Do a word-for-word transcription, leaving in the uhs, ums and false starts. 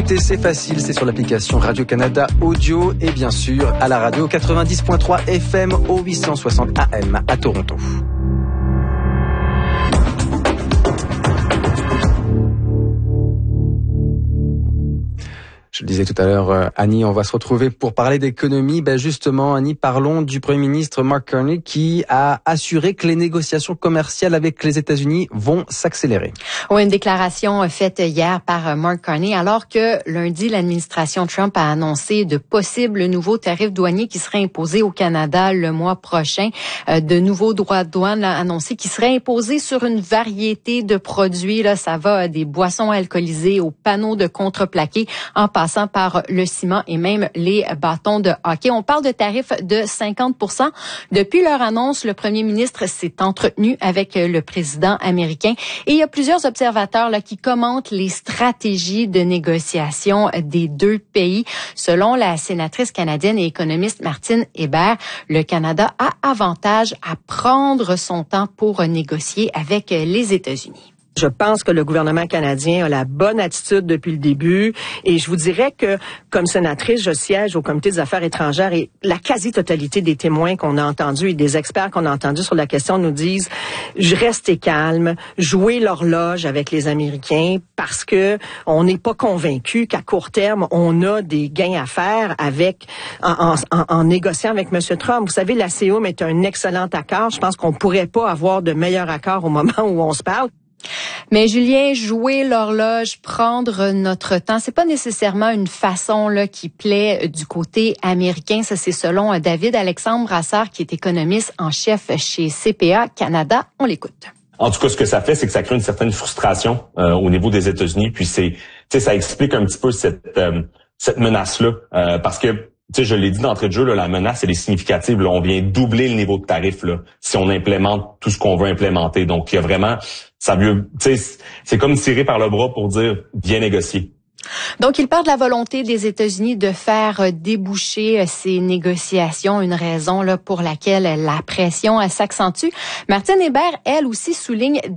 écouter, c'est facile, c'est sur l'application Radio-Canada Audio et bien sûr à la radio quatre-vingt-dix point trois F M au huit cent soixante A M à Toronto. Je le disais tout à l'heure, euh, Annie, on va se retrouver pour parler d'économie. Ben justement, Annie, parlons du Premier ministre Mark Carney qui a assuré que les négociations commerciales avec les États-Unis vont s'accélérer. Oui, une déclaration faite hier par Mark Carney, alors que lundi, l'administration Trump a annoncé de possibles nouveaux tarifs douaniers qui seraient imposés au Canada le mois prochain. Euh, de nouveaux droits de douane là, annoncés qui seraient imposés sur une variété de produits. Là, ça va des boissons alcoolisées aux panneaux de contreplaqué, en passant par le ciment et même les bâtons de hockey. On parle de tarifs de cinquante pour cent. Depuis leur annonce, le premier ministre s'est entretenu avec le président américain et il y a plusieurs observateurs là qui commentent les stratégies de négociation des deux pays. Selon la sénatrice canadienne et économiste Martine Hébert, le Canada a avantage à prendre son temps pour négocier avec les États-Unis. Je pense que le gouvernement canadien a la bonne attitude depuis le début et je vous dirais que, comme sénatrice, je siège au Comité des affaires étrangères et la quasi-totalité des témoins qu'on a entendus et des experts qu'on a entendus sur la question nous disent « Restez calme, jouez l'horloge avec les Américains parce que on n'est pas convaincu qu'à court terme, on a des gains à faire avec en, en, en négociant avec M. Trump. Vous savez, la C O M est un excellent accord. Je pense qu'on pourrait pas avoir de meilleur accord au moment où on se parle. Mais Julien, jouer l'horloge, prendre notre temps, c'est pas nécessairement une façon là qui plaît du côté américain. Ça, c'est selon David Alexandre Brassard, qui est économiste en chef chez C P A Canada. On l'écoute. En tout cas, ce que ça fait, c'est que ça crée une certaine frustration euh, au niveau des États-Unis. Puis c'est, tu sais, ça explique un petit peu cette euh, cette menace-là, euh, parce que tu sais, je l'ai dit d'entrée de jeu, là, la menace, elle est significative. Là. On vient doubler le niveau de tarif là, si on implémente tout ce qu'on veut implémenter. Donc, il y a vraiment, ça veut, tu sais, c'est comme tirer par le bras pour dire bien négocier. Donc, il part de la volonté des États-Unis de faire déboucher ces négociations, une raison là pour laquelle la pression s'accentue. Martine Hébert, elle aussi, souligne